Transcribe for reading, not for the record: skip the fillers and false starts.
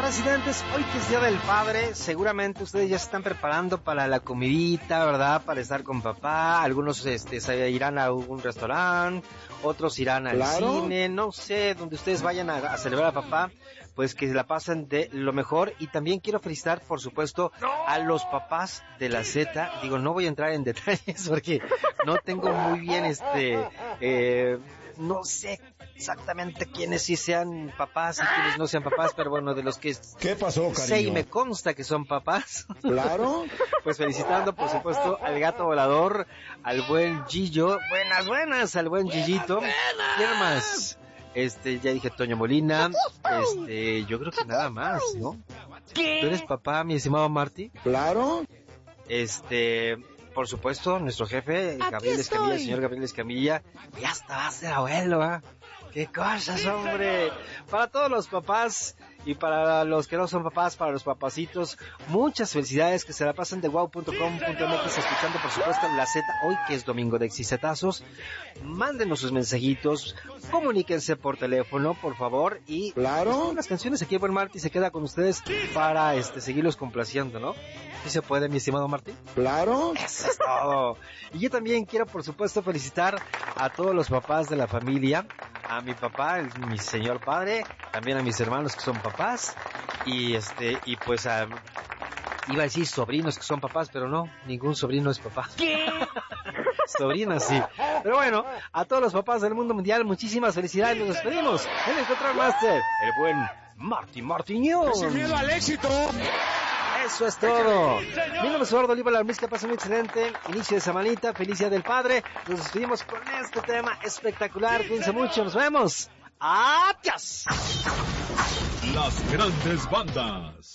residentes, hoy que es Día del Padre, seguramente ustedes ya se están preparando para la comidita, ¿verdad? Para estar con papá. Algunos se irán a un restaurante, otros irán al cine, no sé, donde ustedes vayan a celebrar a papá, pues que la pasen de lo mejor. Y también quiero felicitar, por supuesto, a los papás de la Z. Digo, no voy a entrar en detalles porque no tengo muy bien no sé exactamente quiénes sí sean papás y quiénes no sean papás, pero bueno, de los que ¿qué pasó, cariño? sé y me consta que son papás. Claro. Pues felicitando, por supuesto, al gato volador, al buen Gillo. Buenas, al buen Gillito. ¿Quién más? Ya dije Toño Molina. Yo creo que nada más, ¿no? ¿Qué? ¿Tú eres papá, mi estimado Marty? Claro. Por supuesto, nuestro jefe, Gabriel Escamilla, el señor Gabriel Escamilla, ya hasta va a ser abuelo, ¿ah? ¡Qué cosas, hombre! Para todos los papás y para los que no son papás, para los papacitos, muchas felicidades, que se la pasen de wow.com.mx escuchando, por supuesto, la Z, hoy que es domingo de Exicetazos. Mándenos sus mensajitos, comuníquense por teléfono, por favor, y claro, las canciones aquí, buen Marty, se queda con ustedes para seguirlos complaciendo, ¿no? ¿Sí se puede, mi estimado Marty? Claro. Eso es todo. Y yo también quiero, por supuesto, felicitar a todos los papás de la familia, a mi papá, mi señor padre, también a mis hermanos que son papás, y pues iba a decir sobrinos que son papás, pero no, ningún sobrino es papá. ¿Qué? Sobrinas sí. Pero bueno, a todos los papás del mundo mundial, muchísimas felicidades. Nos despedimos en el Control Master, el buen Marty Martiñón. Sin miedo al éxito. Eso es todo. Mi nombre es Eduardo Oliva, la música pasa un excelente inicio de semanita, feliz Día del Padre. Nos despedimos con este tema espectacular. Cuídense mucho, nos vemos. ¡Adiós! Las grandes bandas.